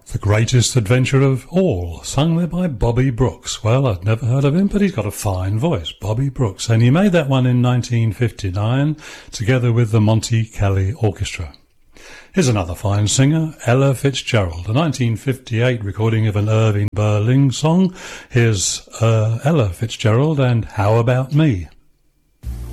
The Greatest Adventure of All, sung there by Bobby Brooks. Well, I'd never heard of him, but he's got a fine voice, Bobby Brooks. And he made that one in 1959, together with the Monte Kelly Orchestra. Here's another fine singer, Ella Fitzgerald, a 1958 recording of an Irving Berlin song. Here's Ella Fitzgerald and How About Me?